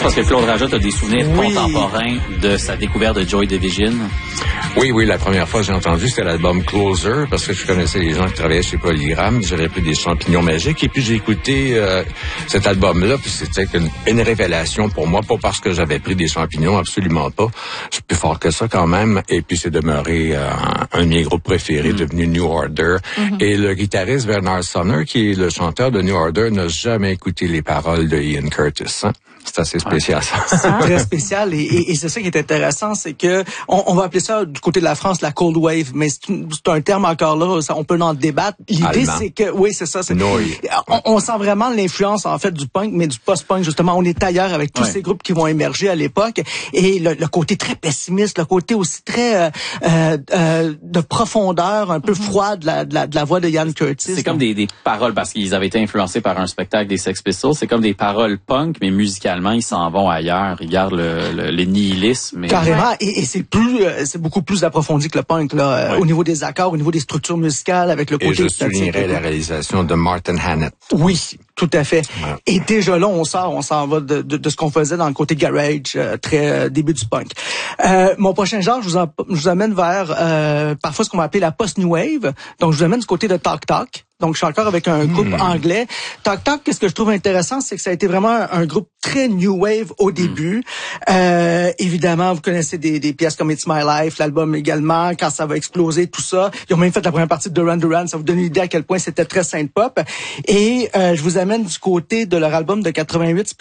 C'est parce que Claude Rajotte a des souvenirs contemporains de sa découverte de Joy Division. Oui, la première fois que j'ai entendu, c'était l'album Closer, parce que je connaissais les gens qui travaillaient chez Polygram. J'avais pris des champignons magiques, et puis j'ai écouté cet album-là, puis c'était une révélation pour moi, pas parce que j'avais pris des champignons, absolument pas. C'est plus fort que ça quand même, et puis c'est demeuré un de mes groupes préférés, devenu New Order. Et le guitariste Bernard Sumner, qui est le chanteur de New Order, n'a jamais écouté les paroles de Ian Curtis. Hein? C'est assez spécial, ça. C'est très spécial et c'est ça qui est intéressant, c'est que on va appeler ça du côté de la France la cold wave, mais c'est un terme encore là, ça, on peut en débattre. L'idée c'est que oui, c'est ça, on sent vraiment l'influence en fait du punk, mais du post-punk justement. On est ailleurs avec tous ces groupes qui vont émerger à l'époque et le côté très pessimiste, le côté aussi très de profondeur, un peu froid de la voix de Ian Curtis. C'est comme des paroles parce qu'ils avaient été influencés par un spectacle des Sex Pistols. C'est comme des paroles punk, mais musicalement ils s'en vont ailleurs. Ils gardent le nihilisme. Carrément, et c'est beaucoup plus approfondi que le punk là, au niveau des accords, au niveau des structures musicales, avec le côté. Et je soulignerais la réalisation de Martin Hannett. Oui, tout à fait. Ouais. Et déjà là, on s'en va de ce qu'on faisait dans le côté garage, très début du punk. Mon prochain genre, je vous amène vers parfois ce qu'on va appeler la post-new wave. Donc, je vous amène du côté de Talk Talk. Donc, je suis encore avec un groupe anglais. Talk Talk, qu'est-ce que je trouve intéressant, c'est que ça a été vraiment un groupe très new wave au début. Évidemment, vous connaissez des pièces comme It's My Life, l'album également, quand ça va exploser, tout ça. Ils ont même fait la première partie de Duran Duran. Ça vous donne une idée à quel point c'était très synth-pop. Et je vous amène du côté de leur album de 88,